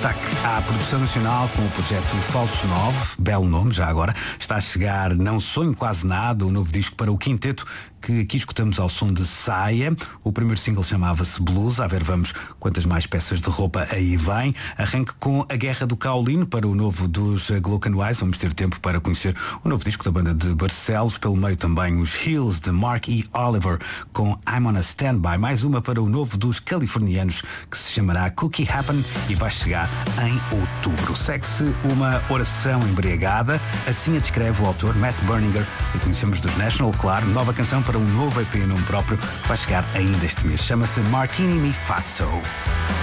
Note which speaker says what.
Speaker 1: destaque à produção nacional com o projeto Falso 9, belo nome já agora. Está a chegar Não Sonho Quase Nada, o novo disco para o quinteto, que aqui escutamos ao som de Saia. O primeiro single chamava-se Blues. A ver, vamos quantas mais peças de roupa aí vem. Arranque com A Guerra do Caolino para o novo dos Glockenwise. Vamos ter tempo para conhecer o novo disco da banda de Barcelos. Pelo meio também os Hills de Mark E. Oliver com I'm on a Standby. Mais uma para o novo dos californianos que se chamará Cookie Happen e vai chegar em outubro. Segue-se uma oração embriagada. Assim a descreve o autor Matt Berninger, que conhecemos dos National, claro. Nova canção para um novo EP em nome próprio que vai chegar ainda este mês. Chama-se Martini Mi Fatso.